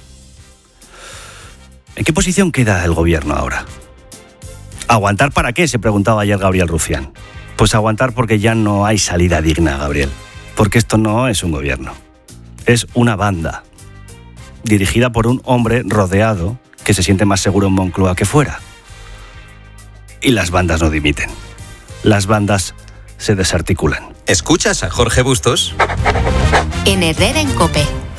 ¿En qué posición queda el Gobierno ahora? ¿Aguantar para qué?, se preguntaba ayer Gabriel Rufián. Pues aguantar porque ya no hay salida digna, Gabriel. Porque esto no es un gobierno. Es una banda, dirigida por un hombre rodeado que se siente más seguro en Moncloa que fuera. Y las bandas no dimiten. Las bandas se desarticulan. ¿Escuchas a Jorge Bustos? En Herrera en COPE.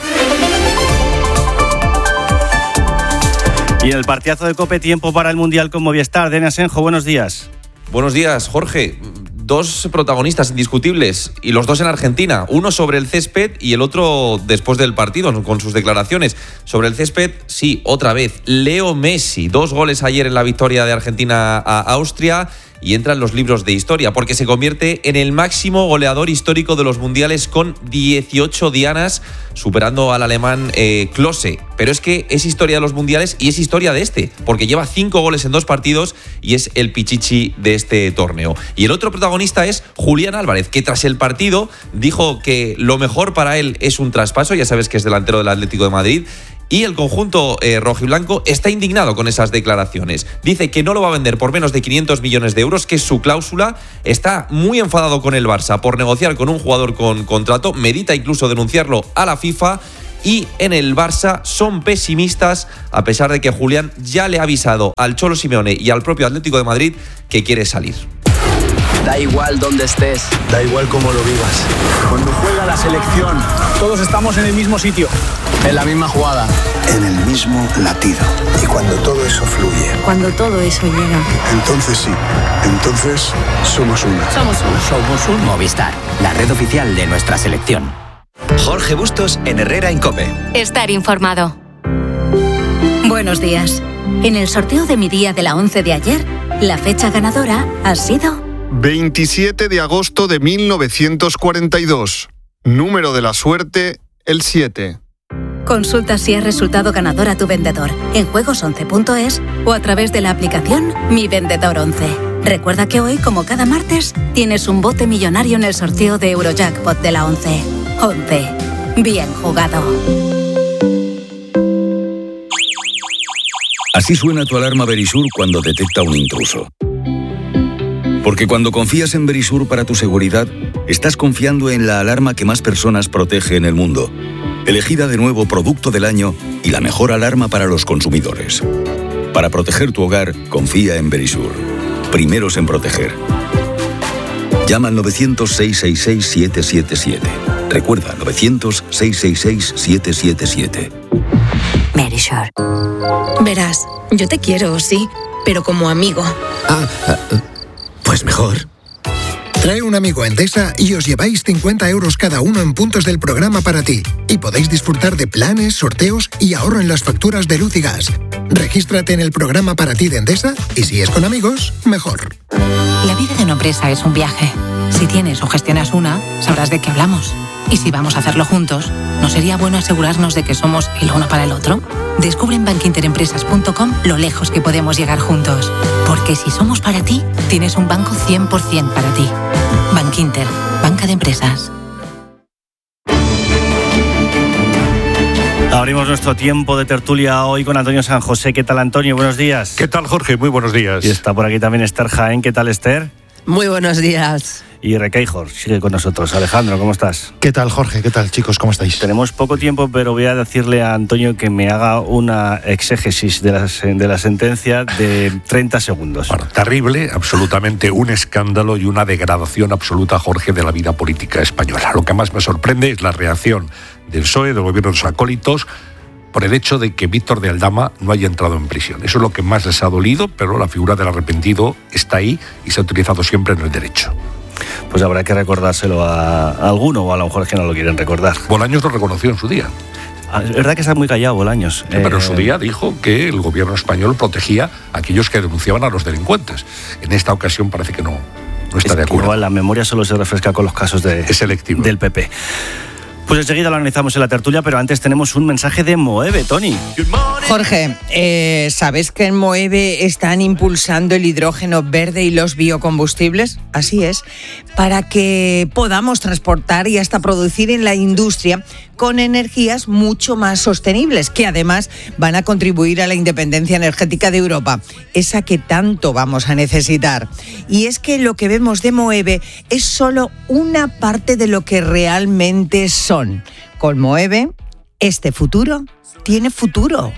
Y en el partidazo de COPE, tiempo para el Mundial con Movistar. Dani Asenjo, buenos días. Buenos días, Jorge. Dos protagonistas indiscutibles, y los dos en Argentina. Uno sobre el césped y el otro después del partido, con sus declaraciones. Sobre el césped, sí, otra vez, Leo Messi. 2 goles ayer en la victoria de Argentina a Austria. y entra en los libros de historia, porque se convierte en el máximo goleador histórico de los mundiales con 18 dianas, superando al alemán Klose. Pero es que es historia de los mundiales y es historia de este, porque lleva 5 goles en 2 partidos y es el pichichi de este torneo. Y el otro protagonista es Julián Álvarez, que tras el partido dijo que lo mejor para él es un traspaso, ya sabes que es delantero del Atlético de Madrid, y el conjunto rojiblanco está indignado con esas declaraciones. Dice que no lo va a vender por menos de 500 millones de euros, que es su cláusula. Está muy enfadado con el Barça por negociar con un jugador con contrato. Medita incluso denunciarlo a la FIFA. Y en el Barça son pesimistas, a pesar de que Julián ya le ha avisado al Cholo Simeone y al propio Atlético de Madrid que quiere salir. Da igual dónde estés, da igual cómo lo vivas. Cuando juega la selección, todos estamos en el mismo sitio, en la misma jugada, en el mismo latido. Y cuando todo eso fluye, cuando todo eso llega, entonces sí, entonces somos una. Somos un Movistar, la red oficial de nuestra selección. Jorge Bustos en Herrera en COPE. Estar informado. Buenos días. En el sorteo de mi día de la 11 de ayer, la fecha ganadora ha sido 27 de agosto de 1942. Número de la suerte, el 7. Consulta si has resultado ganador a tu vendedor en juegos11.es o a través de la aplicación Mi Vendedor 11. Recuerda que hoy, como cada martes, tienes un bote millonario en el sorteo de Eurojackpot de la 11. 11. Bien jugado. Así suena tu alarma Verisur cuando detecta un intruso. Porque cuando confías en Verisur para tu seguridad, estás confiando en la alarma que más personas protege en el mundo. Elegida de nuevo Producto del Año y la mejor alarma para los consumidores. Para proteger tu hogar, confía en Verisur. Primeros en proteger. Llama al 900-666-777. Recuerda, 900-666-777. Verisur. Verás, yo te quiero, sí, pero como amigo. Pues mejor. Trae un amigo a Endesa y os lleváis 50 euros cada uno en puntos del programa para ti. Y podéis disfrutar de planes, sorteos y ahorro en las facturas de luz y gas. Regístrate en el programa para ti de Endesa y si es con amigos, mejor. La vida de una empresa es un viaje. Si tienes o gestionas una, sabrás de qué hablamos. Y si vamos a hacerlo juntos, ¿no sería bueno asegurarnos de que somos el uno para el otro? Descubre en bankinterempresas.com lo lejos que podemos llegar juntos. Porque si somos para ti, tienes un banco 100% para ti. Bankinter, banca de empresas. Abrimos nuestro tiempo de tertulia hoy con Antonio San José. ¿Qué tal, Antonio? Buenos días. ¿Qué tal, Jorge? Muy buenos días. Y está por aquí también Esther Jaén. ¿Qué tal, Esther? Muy buenos días. Y Requeijor sigue con nosotros. Alejandro, ¿cómo estás? ¿Qué tal, Jorge? ¿Qué tal, chicos? ¿Cómo estáis? Tenemos poco tiempo, pero voy a decirle a Antonio que me haga una exégesis de la sentencia de 30 segundos. Bueno, terrible, absolutamente un escándalo y una degradación absoluta, Jorge, de la vida política española. Lo que más me sorprende es la reacción del PSOE, del gobierno de los acólitos, por el hecho de que Víctor de Aldama no haya entrado en prisión. Eso es lo que más les ha dolido, pero la figura del arrepentido está ahí y se ha utilizado siempre en el derecho. Pues habrá que recordárselo a alguno, o a lo mejor es que no lo quieren recordar. Bolaños lo reconoció en su día. Es verdad que está muy callado Bolaños. Sí, pero en su día dijo que el gobierno español protegía a aquellos que denunciaban a los delincuentes. En esta ocasión parece que no está de acuerdo. Igual la memoria solo se refresca con los casos del PP. Pues enseguida lo analizamos en la tertulia, pero antes tenemos un mensaje de Moeve, Tony. Jorge, ¿sabes que en Moeve están impulsando el hidrógeno verde y los biocombustibles? Así es, para que podamos transportar y hasta producir en la industria con energías mucho más sostenibles, que además van a contribuir a la independencia energética de Europa, esa que tanto vamos a necesitar. Y es que lo que vemos de Moeve es solo una parte de lo que realmente son. Con Moeve, este futuro tiene futuro.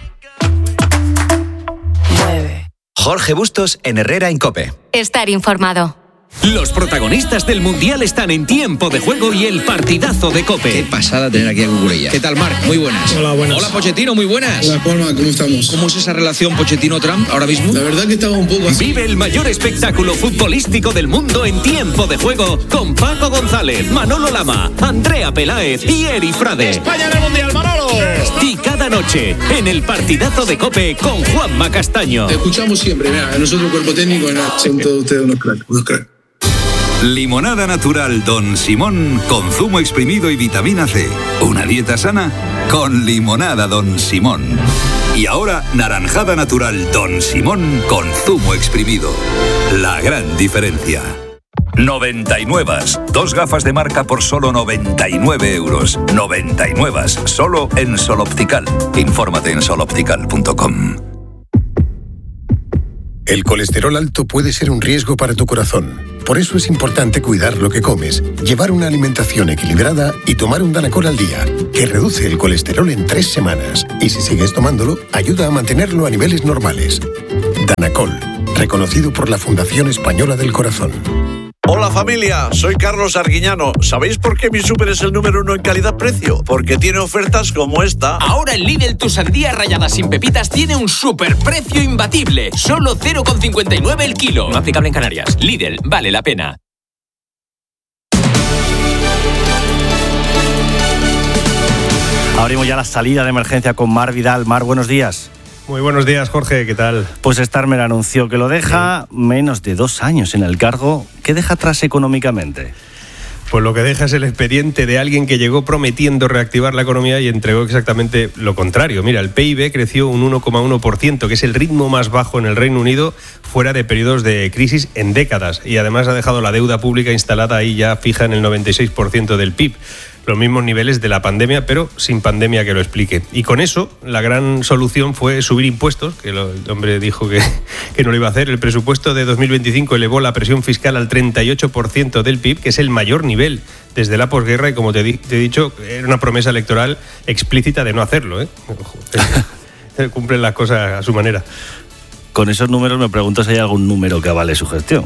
Jorge Bustos en Herrera en COPE. Estar informado. Los protagonistas del Mundial están en Tiempo de Juego y el partidazo de COPE. Qué pasada tener aquí a Cucurella. ¿Qué tal, Marc? Muy buenas. Hola, buenas. Hola, Pochettino, muy buenas. Hola, Palma, ¿cómo estamos? ¿Cómo es esa relación Pochettino-Trump ahora mismo? La verdad que estaba un poco así. Vive el mayor espectáculo futbolístico del mundo en Tiempo de Juego con Paco González, Manolo Lama, Andrea Peláez y Eri Frade. ¡España en el Mundial, Manolo! Y cada noche en el partidazo de COPE con Juanma Castaño. Te escuchamos siempre, mira, nosotros cuerpo técnico, son todos ustedes unos cracks. Limonada natural Don Simón con zumo exprimido y vitamina C. Una dieta sana con limonada Don Simón. Y ahora naranjada natural Don Simón con zumo exprimido. La gran diferencia. 99. 2 gafas de marca por solo 99 euros. 99. Solo en Sol Optical. Infórmate en soloptical.com. El colesterol alto puede ser un riesgo para tu corazón. Por eso es importante cuidar lo que comes, llevar una alimentación equilibrada y tomar un Danacol al día, que reduce el colesterol en 3 semanas. Y si sigues tomándolo, ayuda a mantenerlo a niveles normales. Danacol, reconocido por la Fundación Española del Corazón. Hola familia, soy Carlos Arguiñano. ¿Sabéis por qué mi súper es el número 1 en calidad-precio? Porque tiene ofertas como esta. Ahora en Lidl tu sandía rallada sin pepitas tiene un superprecio imbatible. Solo 0,59 el kilo. No aplicable en Canarias. Lidl, vale la pena. Abrimos ya la salida de emergencia con Mar Vidal. Mar, buenos días. Muy buenos días, Jorge, ¿qué tal? Pues Starmer anunció que lo deja menos de 2 años en el cargo. ¿Qué deja atrás económicamente? Pues lo que deja es el expediente de alguien que llegó prometiendo reactivar la economía y entregó exactamente lo contrario. Mira, el PIB creció un 1,1%, que es el ritmo más bajo en el Reino Unido fuera de periodos de crisis en décadas. Y además ha dejado la deuda pública instalada ahí ya fija en el 96% del PIB. Los mismos niveles de la pandemia, pero sin pandemia que lo explique. Y con eso, la gran solución fue subir impuestos, que el hombre dijo que no lo iba a hacer. El presupuesto de 2025 elevó la presión fiscal al 38% del PIB, que es el mayor nivel desde la posguerra, y como te he dicho, era una promesa electoral explícita de no hacerlo, ¿eh? Cumplen las cosas a su manera. Con esos números me pregunto si hay algún número que avale su gestión.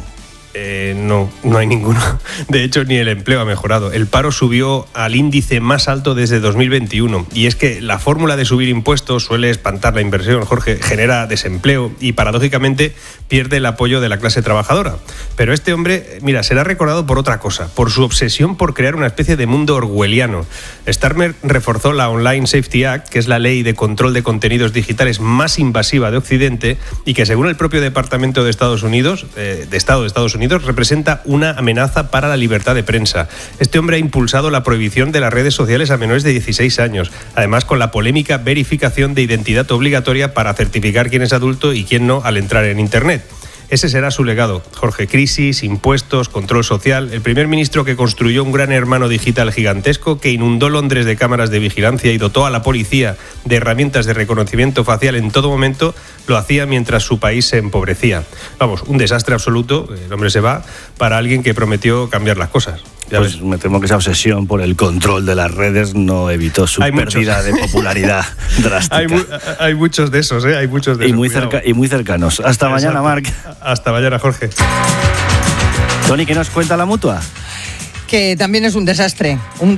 No hay ninguno. De hecho, ni el empleo ha mejorado. El paro subió al índice más alto desde 2021. Y es que la fórmula de subir impuestos suele espantar la inversión, Jorge, genera desempleo y, paradójicamente, pierde el apoyo de la clase trabajadora. Pero este hombre, mira, será recordado por otra cosa, por su obsesión por crear una especie de mundo orwelliano. Starmer reforzó la Online Safety Act, que es la ley de control de contenidos digitales más invasiva de Occidente y que, según el propio Departamento de Estados Unidos, representa una amenaza para la libertad de prensa. Este hombre ha impulsado la prohibición de las redes sociales a menores de 16 años, además con la polémica verificación de identidad obligatoria para certificar quién es adulto y quién no al entrar en Internet. Ese será su legado, Jorge. Crisis, impuestos, control social. El primer ministro que construyó un gran hermano digital gigantesco que inundó Londres de cámaras de vigilancia y dotó a la policía de herramientas de reconocimiento facial en todo momento, lo hacía mientras su país se empobrecía. Vamos, un desastre absoluto. El hombre se va para alguien que prometió cambiar las cosas. Pues me temo que esa obsesión por el control de las redes no evitó su pérdida de popularidad drástica. Hay muchos de esos, ¿eh? Hay muchos de esos. Y muy cercanos. Hasta mañana, Marc. Hasta mañana, Jorge. Tony, ¿qué nos cuenta la Mutua? Que también es un desastre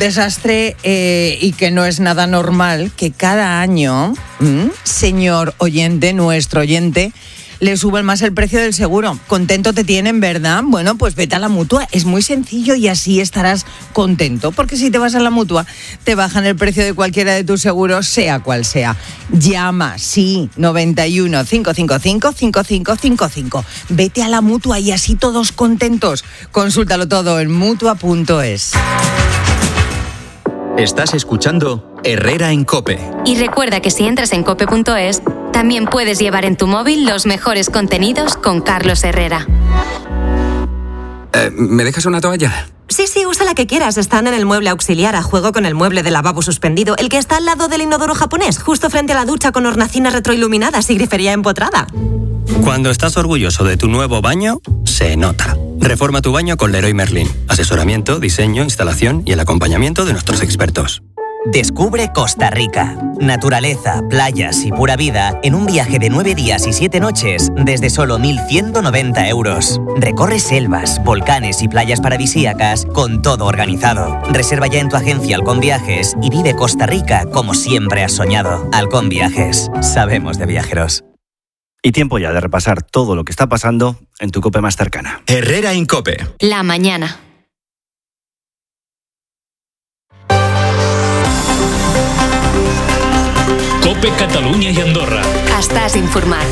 y que no es nada normal que cada año, señor oyente, nuestro oyente, le suben más el precio del seguro. Contento te tienen, ¿verdad? Bueno, pues vete a la Mutua. Es muy sencillo y así estarás contento. Porque si te vas a la Mutua, te bajan el precio de cualquiera de tus seguros, sea cual sea. Llama, sí, 91 555 5555. Vete a la Mutua y así todos contentos. Consúltalo todo en Mutua.es. Estás escuchando Herrera en COPE. Y recuerda que si entras en cope.es, también puedes llevar en tu móvil los mejores contenidos con Carlos Herrera. ¿Me dejas una toalla? Sí, usa la que quieras. Están en el mueble auxiliar a juego con el mueble de lavabo suspendido, el que está al lado del inodoro japonés, justo frente a la ducha con hornacinas retroiluminadas y grifería empotrada. Cuando estás orgulloso de tu nuevo baño, se nota. Reforma tu baño con Leroy Merlin. Asesoramiento, diseño, instalación y el acompañamiento de nuestros expertos. Descubre Costa Rica. Naturaleza, playas y pura vida en un viaje de 9 días y 7 noches desde solo 1.190 euros. Recorre selvas, volcanes y playas paradisíacas con todo organizado. Reserva ya en tu agencia Halcón Viajes y vive Costa Rica como siempre has soñado. Halcón Viajes. Sabemos de viajeros. Y tiempo ya de repasar todo lo que está pasando en tu COPE más cercana. Herrera Incope. La mañana. COPE Catalunya i Andorra. Estàs informat.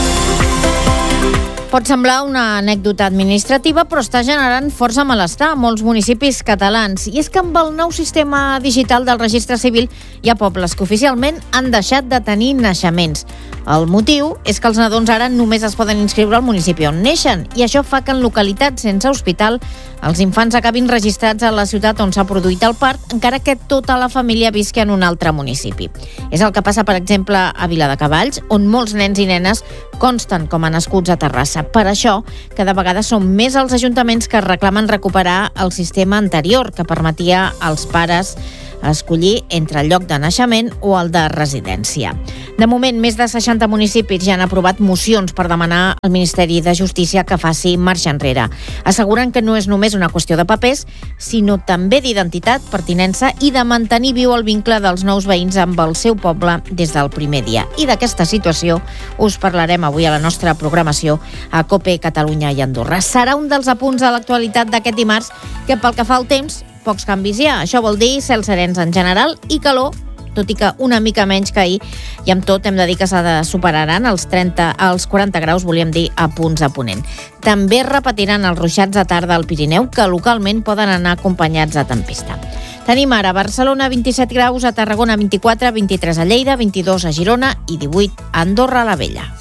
Pot semblar una anècdota administrativa, però està generant força malestar a molts municipis catalans. I és que amb el nou sistema digital del registre civil hi ha pobles que oficialment han deixat de tenir naixements. El motiu és que els nadons ara només es poden inscriure al municipi on neixen, i això fa que en localitats sense hospital els infants acabin registrats a la ciutat on s'ha produït el part, encara que tota la família visqui en un altre municipi. És el que passa, per exemple, a Viladecavalls, on molts nens i nenes consten com a nascuts a Terrassa. Per això, cada vegada són més els ajuntaments que reclamen recuperar el sistema anterior, que permetia als pares escollir entre el lloc de naixement o el de residència. De moment, més de 60 municipis ja han aprovat mocions per demanar al Ministeri de Justícia que faci marxa enrere. Asseguren que no és només una qüestió de papers, sinó també d'identitat, pertinença i de mantenir viu el vincle dels nous veïns amb el seu poble des del primer dia. I d'aquesta situació us parlarem avui a la nostra programació a COPE Catalunya i Andorra. Serà un dels apunts de l'actualitat d'aquest dimarts que, pel que fa al temps, pocs canvis hi ha. Això vol dir cels serens en general i calor, tot i que una mica menys que ahir, i amb tot hem de dir que superaran els 40 graus, volíem dir, a punts a ponent. També repetiran els ruixats de tarda al Pirineu, que localment poden anar acompanyats de tempesta. Tenim ara a Barcelona 27 graus, a Tarragona 24, 23 a Lleida, 22 a Girona i 18 a Andorra la Vella.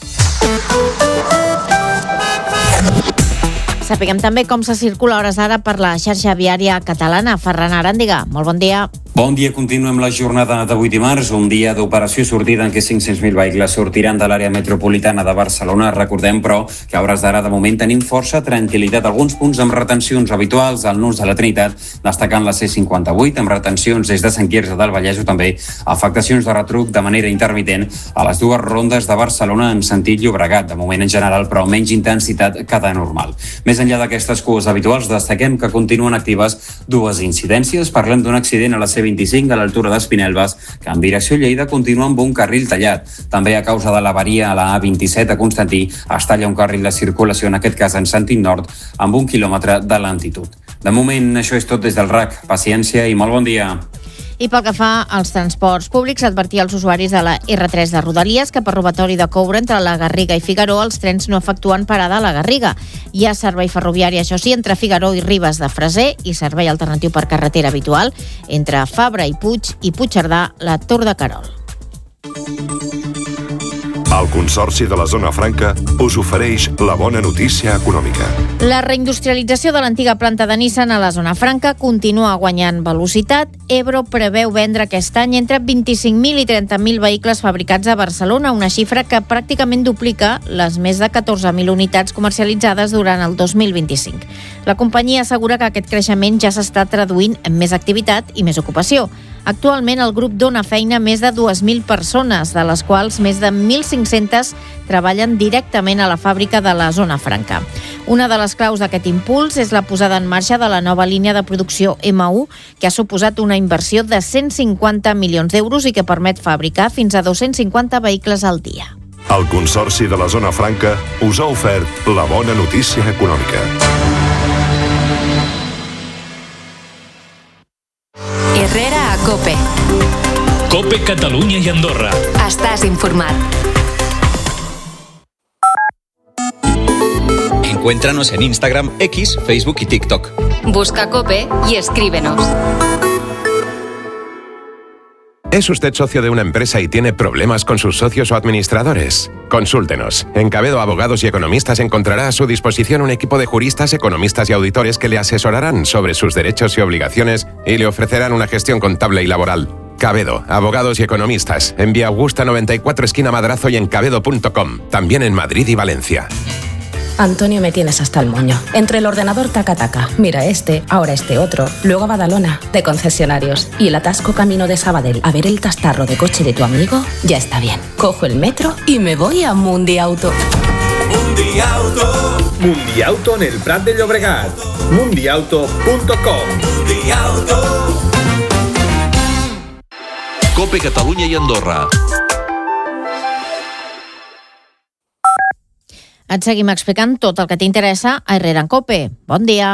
Sapiguem també com se circula a hores d'ara per la xarxa viària catalana. Ferran Aràndiga, molt bon dia. Bon dia, continuem la jornada d'avui dimarts, un dia d'operació sortida en què 500.000 vehicles sortiran de l'àrea metropolitana de Barcelona. Recordem, però, que a hores d'ara de moment tenim força tranquil·litat. Alguns punts amb retencions habituals al nus de la Trinitat, destacant la C58, amb retencions des de Sant Quirze del Vallès, o també afectacions de retruc de manera intermitent a les dues rondes de Barcelona en sentit Llobregat. De moment en general, però menys intensitat que de normal. Més enllà d'aquestes cues habituals, destaquem que continuen actives dues incidències. Parlem d'un accident a la C25 a l'altura d'Espinelves, que en direcció a Lleida continua amb un carril tallat. També a causa de l'avaria a la A27 a Constantí es talla un carril de circulació, en aquest cas en sentit nord, amb 1 quilòmetre de lentitud. De moment, això és tot des del RAC. Paciència i molt bon dia. I pel que fa als transports públics, advertir als usuaris de la R3 de Rodalies que per robatori de coure entre la Garriga i Figaró els trens no efectuen parada a la Garriga. Hi ha servei ferroviari, això sí, entre Figaró i Ribes de Freser i servei alternatiu per carretera habitual entre Fabra i Puig i Puigcerdà, la Tor de Querol. El Consorci de la Zona Franca us ofereix la bona notícia econòmica. La reindustrialització de l'antiga planta de Nissan a la Zona Franca continua guanyant velocitat. Ebro preveu vendre aquest any entre 25.000 i 30.000 vehicles fabricats a Barcelona, una xifra que pràcticament duplica les més de 14.000 unitats comercialitzades durant el 2025. La companyia assegura que aquest creixement ja s'està traduint en més activitat i més ocupació. Actualment el grup dona feina a més de 2.000 persones, de les quals més de 1.500 treballen directament a la fàbrica de la Zona Franca. Una de les claus d'aquest impuls és la posada en marxa de la nova línia de producció M1, que ha suposat una inversió de 150 milions d'euros i que permet fabricar fins a 250 vehicles al dia. El Consorci de la Zona Franca us ha ofert la bona notícia econòmica. Herrera a COPE. COPE Catalunya i Andorra. Estàs informat. Encuéntranos en Instagram, X, Facebook y TikTok. Busca COPE y escríbenos. ¿Es usted socio de una empresa y tiene problemas con sus socios o administradores? Consúltenos. En Cabedo Abogados y Economistas encontrará a su disposición un equipo de juristas, economistas y auditores que le asesorarán sobre sus derechos y obligaciones y le ofrecerán una gestión contable y laboral. Cabedo, Abogados y Economistas, en Vía Augusta 94, esquina Madrazo, y en cabedo.com, también en Madrid y Valencia. Antonio, me tienes hasta el moño. Entre el ordenador taca-taca, mira este, ahora este otro, luego a Badalona, de concesionarios, y el atasco camino de Sabadell a ver el tastarro de coche de tu amigo, ya está bien. Cojo el metro y me voy a Mundiauto. Mundiauto. Mundiauto en el Prat de Llobregat. Mundiauto.com. Mundiauto. Cope Catalunya i Andorra. Et seguim explicant tot el que t'interessa a Herrera en Cope. Bon dia.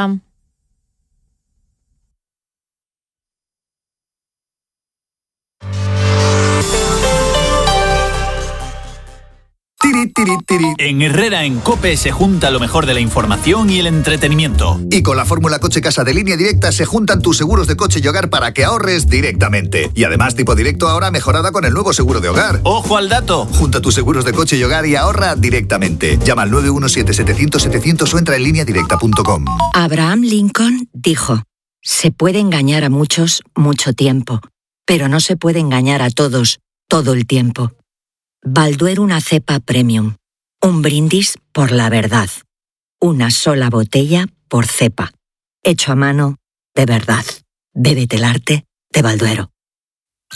En Herrera en Cope se junta lo mejor de la información y el entretenimiento. Y con la fórmula Coche Casa de Línea Directa se juntan tus seguros de coche y hogar para que ahorres directamente. Y además Tipo Directo ahora mejorada con el nuevo seguro de hogar. ¡Ojo al dato! Junta tus seguros de coche y hogar y ahorra directamente. Llama al 917-700-700 o entra en lineadirecta.com. Abraham Lincoln dijo: se puede engañar a muchos mucho tiempo, pero no se puede engañar a todos todo el tiempo. Balduero, una cepa premium. Un brindis por la verdad. Una sola botella por cepa. Hecho a mano de verdad. Bébete el arte de Balduero.